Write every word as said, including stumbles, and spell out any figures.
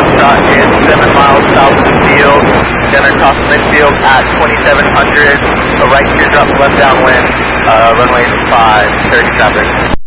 Foxtrot is seven miles south of the field, then across midfield at twenty-seven hundred, a right teardrop left downwind, uh, runway five, thirty traffic.